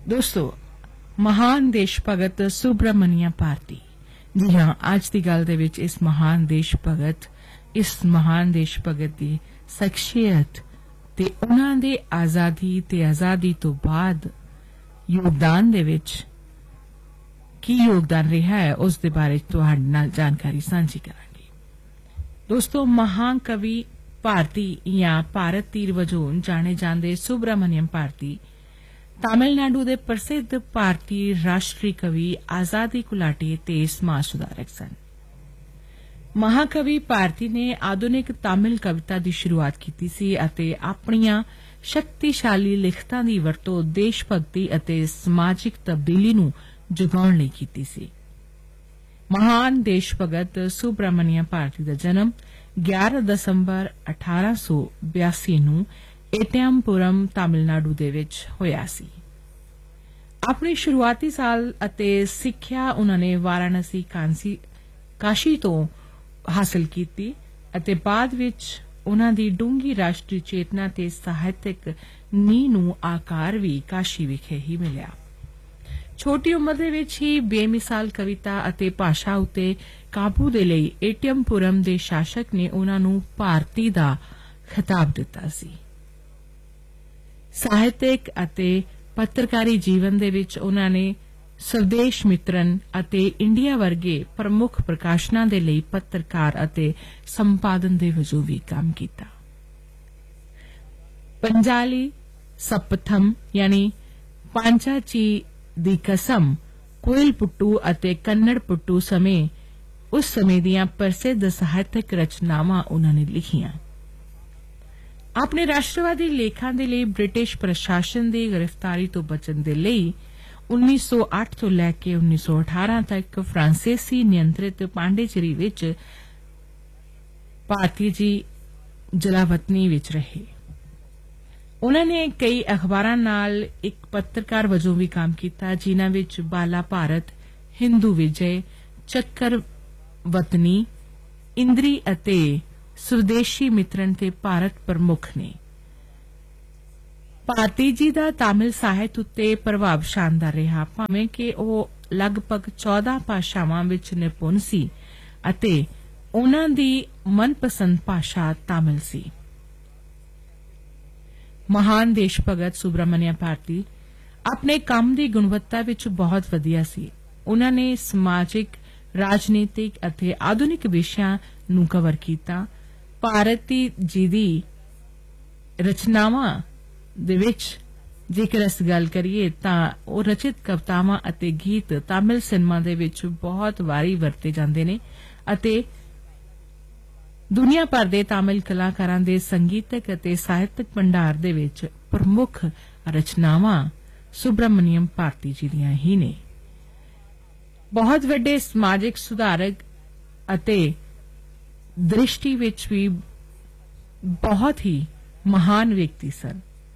दोस्तों, महान देश भगत सुब्रमण्य भारती। जी हाँ, आज की गल दे विच इस महान देश भगत की शख्सियत ते उन्हां दे आजादी तो बाद योगदान दे विच की योगदान रहा है उस दे बारे तुहाडे नाल जानकारी सांझी करांगे। दोस्तों, महान कवि भारती या भारत तीर वजों जाने जांदे सुब्रमण्यम भारती तमिलनाडु दे प्रसिद्ध भारतीय राष्ट्रीय कवि आजादी घुलाटी ते समाज सुधारक सन। महाकवि भारती ने आधुनिक तमिल कविता की शुरुआत की सी अते अपनियां शक्तिशाली लिखतां दी वरतों देश भगती अते समाजिक तब्दीली नूं जगाउण लई कीती सी। महान देश भगत सुब्रमण्य भारती दा जन्म 11 दसंबर 1882 नूं एटयमपुरम तमिलनाडु दे विच होया सी। अपनी शुरुआती साल अते सिक्ख्या उन्होंने वाराणसी काशी तो हासिल कीती अते बाद विच उन्हां दी डूंगी राष्ट्रीय चेतना ते साहित्यक नींह नूं आकार भी काशी विखे ही मिलिया। छोटी उम्र दे विच ही बेमिसाल कविता अते भाषा उत्ते काबू दे लई एटयमपुरम दे शासक ने उन्हां नूं भारती दा खिताब दिता सी। साहित्यक अते पत्रकारी जीवन दे विच उन्हां ने स्वदेश मित्रन अते इंडिया वर्गे प्रमुख प्रकाशनां दे लई पत्रकार अते संपादन दे वजों भी काम कीता। पंजाली सपथम यानी पांचाची दी कसम, कोयल पुट्टू अते कन्नड़ पुट्टू उस समय दियां प्रसिद्ध साहित्यक रचनावां उन्हां ने लिखियां। अपने राष्ट्रवादी लेखां दे लई ब्रिटिश प्रशासन दी गिरफ्तारी तो बचन दे लई 1908 तो लैके 1918 तक फ्रांसीसी नियंत्रित पांडेचेरी विच भारती जी जलावतनी विच रहे। उन्होंने कई अखबारां नाल एक पत्रकार वजों भी काम किया, जिन्हां विच बाला भारत, हिंदू विजय, चक्कर वतनी, इंद्री अते स्वदेशी मित्रन ते भारत प्रमुख ने। भारती जी दा तमिल साहित्य उत्ते प्रभाव शानदार रहा, भावें कि ओह लगभग 14 भाषावां विच निपुण सी अते उन्हां दी मनपसंद भाषा तमिल सी। महान देश भगत सुब्रमण्य भारती अपने काम की गुणवत्ता विच बहुत वधिया सी। उन्होंने समाजिक, राजनीतिक अते आधुनिक विषयां नूं कवर कीता। भारती जी दी रचनावां दे विच जेकर अस गल करिए तां ओह रचित कवितावां अते गीत तमिल सिनेमा दे विच बहुत वारी वरते जांदे ने अते दुनिया भर दे तमिल कलाकारां दे संगीतक अते साहित्यक भंडार दे विच प्रमुख रचनावां सुब्रमण्यम भारती जी दियां ही ने। बहुत वड्डे समाजिक सुधारक अते दृष्टि विच भी बहुत ही महान व्यक्ति सन।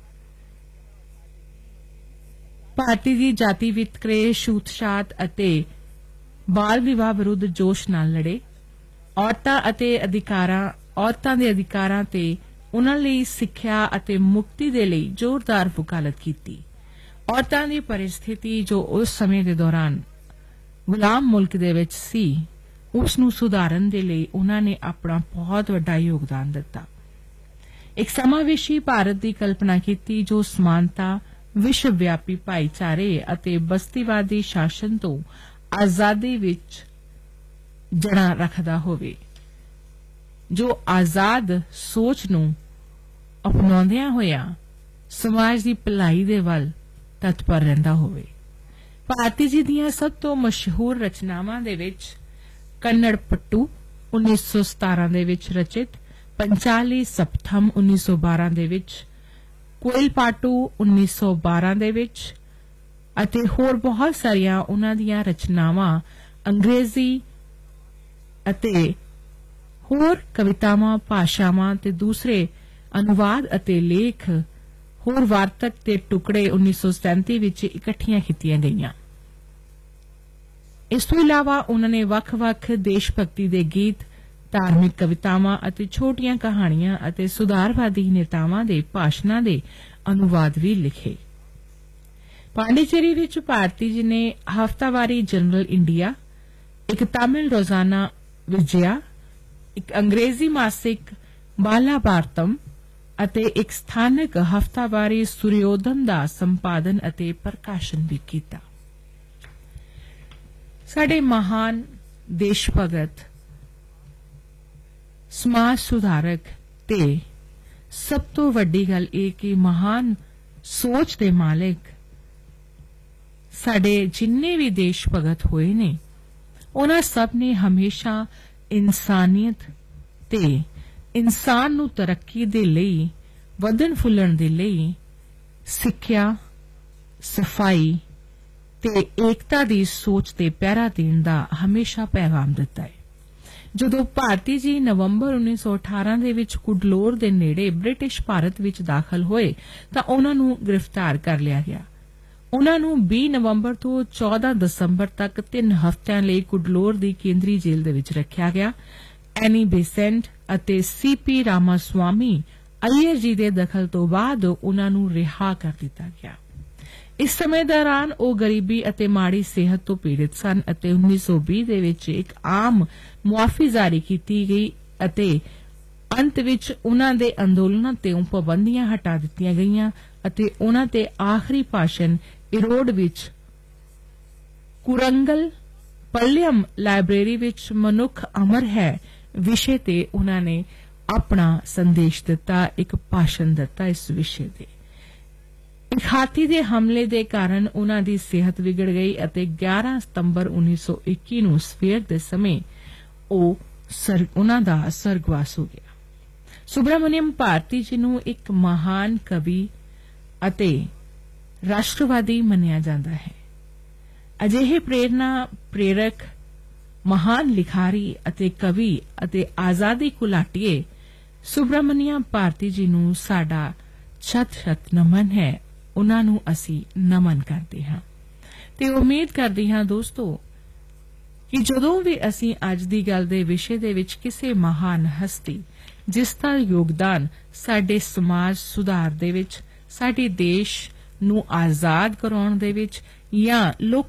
भारती जी जाति वितकरे, छूतछात अते बाल विवाह विरुद्ध जोश नाल लड़े। औरतां दे अधिकारां ते उन्हां लई सिक्ख्या अते मुक्ति दे लई जोरदार वकालत कीती। औरतां दी परिस्थिति जो उस समय दे दौरान गुलाम मुल्क दे विच सी, उस नूं सुधारन दे लई उन्हां ने अपना बहुत वड्डा योगदान दिता। एक समावेशी भारत की कल्पना की जो समानता, विश्वव्यापी भाईचारे अते बस्तीवादी शासन तो आजादी विच जड़ा रखदा होवे, जो आजाद सोच नूं अपनाउंदियां होया समाज की भलाई दे वल तत्पर रहिंदा होवे। भारती जी दियां सब तो मशहूर रचनावां दे विच कन्नड़ पट्टू 1917 दे विच रचित, पंचाली सपथम 1912 दे विच, कोयल पाटू 1912 दे विच अते होर बहुत सारियां उन्हां दियां रचनावां अंग्रेजी अते होर कवितावां, भाषावां ते दूसरे अनुवाद अते लेख होर वार्तक ते टुकड़े 1937 विच इकट्ठियां कीतियां गईयां। इस तो इलावा उन्होंने वख-वख देश भक्ति दे गीत, धार्मिक कवितावां अते छोटियां कहानियां अते सुधारवादी नेतावां दे भाषणां दे अनुवाद भी लिखे। ਪਾਂਡੀਚੇਰੀ ਵਿੱਚ ਭਾਰਤੀ ਜੀ ਨੇ ਹਫ਼ਤਾਵਾਰੀ ਜਨਰਲ ਇੰਡੀਆ, ਇੱਕ ਤਾਮਿਲ ਰੋਜ਼ਾਨਾ ਵਿਜਿਆ, ਇੱਕ ਅੰਗਰੇਜ਼ੀ ਮਾਸਿਕ ਬਾਲਾ ਭਾਰਤਮ ਅਤੇ ਇੱਕ ਸਥਾਨਕ ਹਫ਼ਤਾਵਾਰੀ ਸੂਰਿਓਦਮ ਦਾ ਸੰਪਾਦਨ ਅਤੇ ਪ੍ਰਕਾਸ਼ਨ ਵੀ ਕੀਤਾ। ਸਾਡੇ ਮਹਾਨ ਦੇਸ਼ ਭਗਤ, ਸਮਾਜ ਸੁਧਾਰਕ ਤੇ ਸਭ ਤੋਂ ਵੱਡੀ ਗੱਲ ਇਹ ਕਿ ਮਹਾਨ ਸੋਚ ਦੇ ਮਾਲਕ ਸਾਡੇ ਜਿੰਨੇ ਵੀ ਦੇਸ਼ ਭਗਤ ਹੋਏ ਨੇ, ਉਹਨਾਂ ਸਭ ਨੇ ਹਮੇਸ਼ਾ ਇਨਸਾਨੀਅਤ ਤੇ ਇਨਸਾਨ ਨੂੰ ਤਰੱਕੀ ਦੇ ਲਈ, ਵਧਣ ਫੁੱਲਣ ਦੇ ਲਈ ਸਿੱਖਿਆ, ਸਫਾਈ ਤੇ ਏਕਤਾ ਦੀ ਸੋਚ ਤੇ ਪਹਿਰਾ ਦੇਣ ਦਾ ਹਮੇਸ਼ਾ ਪੈਗਾਮ ਦਿੱਤਾ ਹੈ। ਜਦੋਂ ਭਾਰਤੀ ਜੀ ਨਵੰਬਰ 1918 ਦੇ ਵਿੱਚ ਕੁਡਲੋਰ ਦੇ ਨੇੜੇ ਬ੍ਰਿਟਿਸ਼ ਭਾਰਤ ਵਿੱਚ ਦਾਖਲ ਹੋਏ ਤਾਂ ਉਹਨਾਂ ਨੂੰ ਗ੍ਰਿਫਤਾਰ ਕਰ ਲਿਆ ਗਿਆ। ਉਹਨਾਂ ਨੂੰ 20 ਨਵੰਬਰ ਤੋਂ 14 ਦਸੰਬਰ ਤੱਕ 3 ਹਫ਼ਤਿਆਂ ਲਈ ਕੁਡਲੋਰ ਦੀ ਕੇਂਦਰੀ ਜੇਲ੍ਹ ਦੇ ਵਿੱਚ ਰੱਖਿਆ ਗਿਆ। ਐਨੀ ਬੇਸੈਂਟ ਅਤੇ ਸੀਪੀ ਰਾਮਾਸਵਾਮੀ ਅਈਅਰ ਜੀ ਦੇ ਦਖਲ ਤੋਂ ਬਾਅਦ ਉਹਨਾਂ ਨੂੰ ਰਿਹਾ ਕਰ ਦਿੱਤਾ ਗਿਆ। ਇਸ ਸਮੇਂ ਦੌਰਾਨ ਉਹ ਗਰੀਬੀ ਅਤੇ ਮਾੜੀ ਸਿਹਤ ਤੋਂ ਪੀੜਿਤ ਸਨ ਅਤੇ 1920 ਦੇ ਵਿੱਚ ਇੱਕ ਆਮ ਮੁਆਫੀ ਜਾਰੀ ਕੀਤੀ ਗਈ ਅਤੇ ਅੰਤ ਵਿੱਚ ਉਹਨਾਂ ਦੇ ਅੰਦੋਲਨਾਂ ਤੇ ਪਾਬੰਦੀਆਂ ਹਟਾ ਦਿੱਤੀਆਂ ਗਈਆਂ ਅਤੇ ਉਹਨਾਂ ਤੇ ਆਖਰੀ ਭਾਸ਼ਣ ਇਰੋਡ ਵਿੱਚ ਕੁਰੰਗਲ ਪੱਲਿਅਮ ਲਾਇਬ੍ਰੇਰੀ ਵਿੱਚ ਮਨੁੱਖ ਅਮਰ ਹੈ ਵਿਸ਼ੇ ਤੇ ਉਹਨਾਂ ਨੇ ਆਪਣਾ ਸੰਦੇਸ਼ ਦਿੱਤਾ, ਇੱਕ ਭਾਸ਼ਣ ਦਿੱਤਾ ਇਸ ਵਿਸ਼ੇ ਤੇ। ਇੱਕ ਹਾਥੀ ਦੇ ਹਮਲੇ ਦੇ ਕਾਰਨ ਉਹਨਾਂ ਦੀ ਸਿਹਤ ਵਿਗੜ ਗਈ ਅਤੇ 11 ਸਤੰਬਰ 1921 ਨੂੰ ਸਵੇਰ ਦੇ ਸਮੇਂ ਉਹਨਾਂ ਦਾ ਸਰਗਵਾਸ ਹੋ ਗਿਆ। ਸੁਬਰਾਮਨੀਅਮ ਭਾਰਤੀ ਜੀ ਨੂੰ ਇੱਕ ਮਹਾਨ ਕਵੀ ਅਤੇ ਰਾਸ਼ਟਰਵਾਦੀ ਮੰਨਿਆ ਜਾਂਦਾ ਹੈ। ਅਜਿਹੇ ਪ੍ਰੇਰਨਾ ਪ੍ਰੇਰਕ, ਮਹਾਨ ਲਿਖਾਰੀ ਅਤੇ ਕਵੀ ਅਤੇ ਆਜ਼ਾਦੀ ਘੁਲਾਟੀਏ ਸੁਬਰਾਮਨੀਅਮ ਭਾਰਤੀ ਜੀ ਨੂੰ ਸਾਡਾ ਸ਼ਤ-ਸ਼ਤ ਨਮਨ ਹੈ। ਉਹਨਾਂ ਨੂੰ ਅਸੀਂ ਨਮਨ ਕਰਦੇ ਹਾਂ ਤੇ ਉਮੀਦ ਕਰਦੇ ਹਾਂ ਦੋਸਤੋ ਕਿ ਜਦੋਂ ਵੀ ਅਸੀਂ ਅੱਜ ਦੀ ਗੱਲ ਦੇ ਵਿਸ਼ੇ ਦੇ ਵਿੱਚ ਕਿਸੇ ਮਹਾਨ ਹਸਤੀ ਜਿਸ ਦਾ ਯੋਗਦਾਨ ਸਾਡੇ ਸਮਾਜ ਸੁਧਾਰ ਦੇ ਵਿੱਚ, ਸਾਡੇ ਦੇਸ਼ ਨੂੰ ਆਜ਼ਾਦ ਕਰਾਉਣ ਦੇ ਵਿੱਚ ਜਾਂ ਲੋਕ